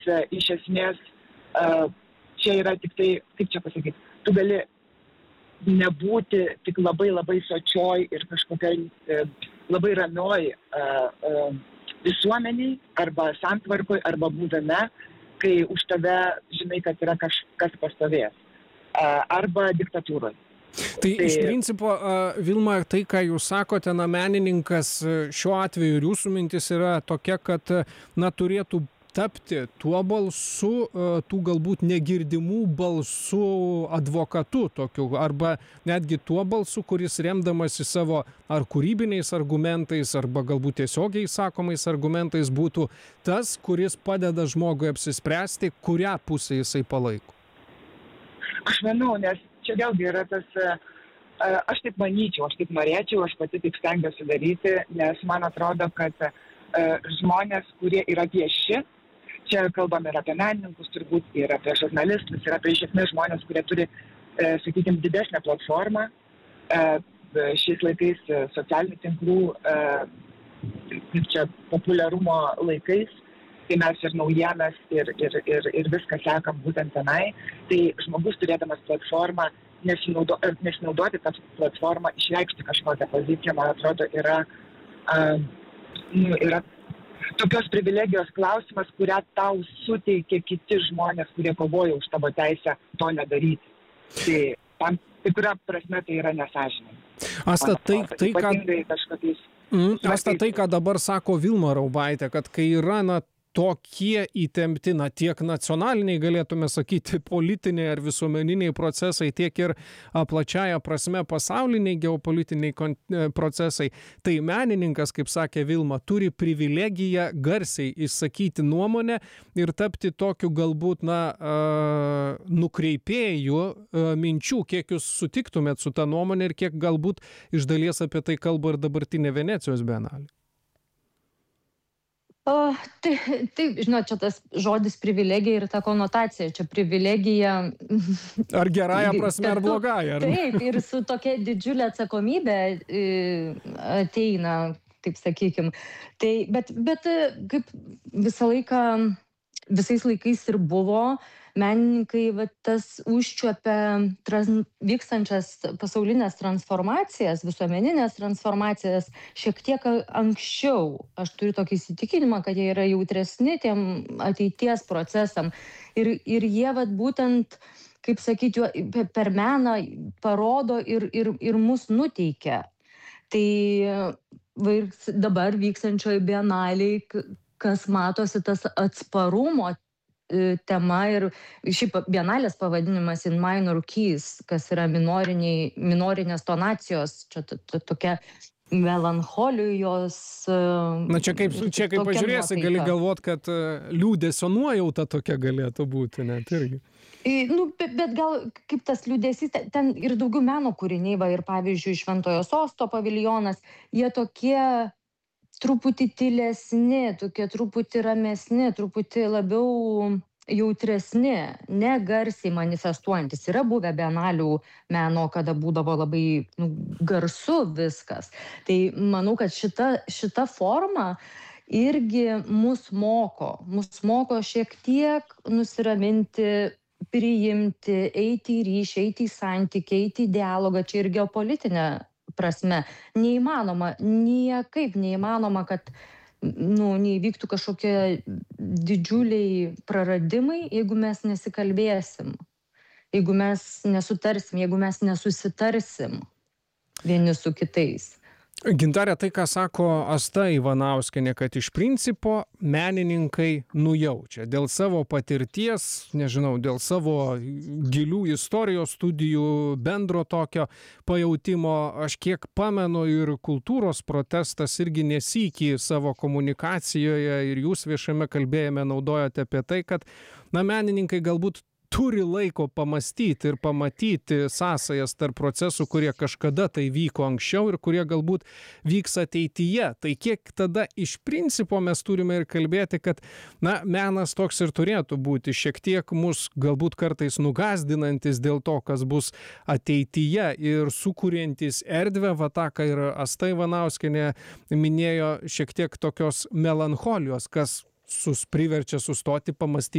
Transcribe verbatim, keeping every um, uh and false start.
e, iš esmės e, čia yra tik tai, kaip čia pasakyti, tu gali nebūti tik labai labai sočioj ir kažkokiai e, labai ramioj e, e, visuomeniai arba santvarkoj arba būdame, kai už tave žinai, kad yra kažkas pastovės. E, arba diktatūroj. Tai, tai iš principo, Vilma, tai, ką jūs sakote, na, menininkas šiuo atveju ir jūsų mintis yra tokia, kad, na, turėtų tapti tuo balsu, tų galbūt negirdimų balsų advokatu tokiu, arba netgi tuo balsu, kuris remdamasi savo ar kūrybiniais argumentais, arba galbūt tiesiogiai sakomais argumentais būtų tas, kuris padeda žmogui apsispręsti, kurią pusę jisai palaiko. Aš manau, nes čia vėlgi yra tas, aš taip manyčiau, aš taip norėčiau, aš pati taip stengiuosi daryti, nes man atrodo, kad žmonės, kurie yra vieši, čia kalbame ir apie menininkus, turbūt ir apie žurnalistus, ir apie iš esmės žmonės, kurie turi, sakykime, didesnę platformą, šiais laikais socialinių tinklų, čia populiarumo laikais, tai mes ir naujienas, ir, ir, ir, ir viską sekam būtent tenai. Tai žmogus turėdamas platformą, nesinaudo, nesinaudoti tą platformą, išreikšti kažkokią poziciją, man atrodo, yra, uh, nu, yra tokios privilegijos klausimas, kurią tau suteikia kiti žmonės, kurie kovoja už tavo teisę to nedaryti. Tai tam tikra prasme tai yra nesąžininga. Asta, tai, tai, ką... kažkokiais... Mm, Asta, tai, ką dabar sako Vilma Raubaitė, kad kai yra, na, tokie įtempti, na, tiek nacionaliniai, galėtume sakyti, politiniai ar visuomeniniai procesai, tiek ir a, plačiaja prasme pasauliniai geopolitiniai kon, e, procesai, tai menininkas, kaip sakė Vilma, turi privilegiją garsiai išsakyti nuomonę ir tapti tokiu galbūt, na, a, nukreipėjų a, minčių, kiek jūs sutiktumėt su ta nuomonė ir kiek galbūt iš dalies apie tai kalba ir dabartinė Venecijos bienalė. O, tai, taip, žinot, čia tas žodis privilegija ir ta konotacija, čia privilegija... Ar gerąją prasme, ar blogąją? Ar... Taip, ir su tokia didžiulė atsakomybė ateina, taip sakykim. Tai, bet, bet kaip visą laiką, visais laikais ir buvo, menininkai va, tas užčiuopia trans, vykstančias pasaulinės transformacijas, visuomeninės transformacijas šiek tiek anksčiau. Aš turiu tokį įsitikinimą, kad jie yra jautresni tiem ateities procesam. Ir, ir jie va, būtent, kaip sakyti, per meną parodo ir, ir, ir mus nuteikia. Tai va, dabar vykstančioje bienalėje, kas matosi tas atsparumo tema ir šiaip bienalės pavadinimas In Minor Keys, kas yra minorinės tonacijos, čia tokia melancholijos. Na čia kaip, čia kaip pažiūrėsi, gali galvot, kad liūdesio nuojauta tokia galėtų būti net irgi. Nu, bet, bet gal kaip tas liūdesys, ten ir daugiau meno kūriniai, va, ir pavyzdžiui Šventojo Sosto paviljonas, jie tokie truputį tylesni, tokie truputį ramesni, truputį labiau jautresni, ne garsiai manifestuojantis. Yra buvę bienalių meno, kada būdavo labai nu, garsu viskas. Tai manau, kad šita, šita forma irgi mus moko. Mus moko šiek tiek nusiraminti, priimti, eiti į ryšį, eiti į santykį, eiti į dialogą. Čia ir geopolitinė prasme. Neįmanoma, niekaip neįmanoma, kad nu, neįvyktų kažkokie didžiuliai praradimai, jeigu mes nesikalbėsim, jeigu mes nesutarsim, jeigu mes nesusitarsim vieni su kitais. Gintarė, tai, ką sako Asta Ivanauskienė, kad iš principo menininkai nujaučia dėl savo patirties, nežinau, dėl savo gilių istorijos studijų, bendro tokio pajautimo. Aš kiek pamenu ir kultūros protestas irgi nesykį savo komunikacijoje ir jūs viešame kalbėjime naudojate apie tai, kad na, menininkai galbūt turi laiko pamastyti ir pamatyti sąsajas tarp procesų, kurie kažkada tai vyko anksčiau ir kurie galbūt vyks ateityje. Tai kiek tada iš principo mes turime ir kalbėti, kad na, menas toks ir turėtų būti, šiek tiek mus galbūt kartais nugazdinantis dėl to, kas bus ateityje ir sukuriantis erdvę, va tą, ką ir Asta Ivanauskienė minėjo, šiek tiek tokios melancholijos, kas sus priverčia sustoti, pamastyti.